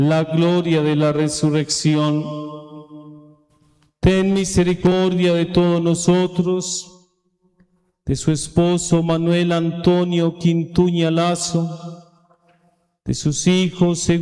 la gloria de la resurrección. Ten misericordia de todos nosotros, de su esposo Manuel Antonio Quintuña Lazo, de sus hijos